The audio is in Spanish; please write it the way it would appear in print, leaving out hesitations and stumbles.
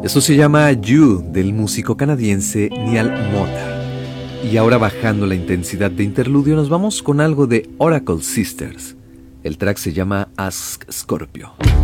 Esto se llama You, del músico canadiense Neil Motta. Y ahora, bajando la intensidad de interludio, nos vamos con algo de Oracle Sisters. El track se llama Ask Scorpio.